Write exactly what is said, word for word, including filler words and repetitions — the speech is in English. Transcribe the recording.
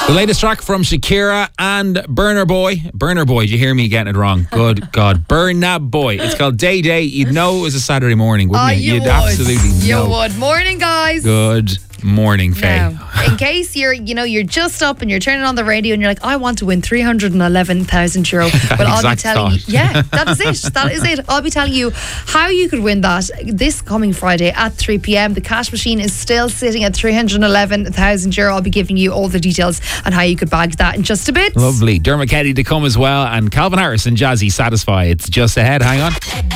The latest track from Shakira and Burner Boy. Burner Boy, did you hear me getting it wrong? Good God. Burna Boy. It's called Day Day. You'd know it was a Saturday morning, wouldn't Oh, you? you You'd would. absolutely You know. would. Morning, guys. Good morning, Faye. Now, in case you're, you know, you're just up and you're turning on the radio and you're like, I want to win three hundred eleven thousand euro. Well, I'll be exact telling you, thought. yeah, that is it. That is it. I'll be telling you how you could win that this coming Friday at three p.m. The cash machine is still sitting at three hundred eleven thousand euro. I'll be giving you all the details on how you could bag that in just a bit. Lovely. Dermot Kelly to come as well, and Calvin Harris and Jazzy Satisfy. It's just ahead. Hang on.